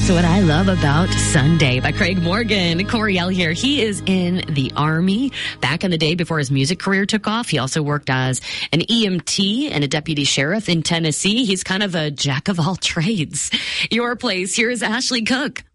That's what I love about Sunday by Craig Morgan. Coriel here. He is in the Army. Back in the day before his music career took off, he also worked as an EMT and a deputy sheriff in Tennessee. He's kind of a jack of all trades. Your place. Here's Ashley Cook.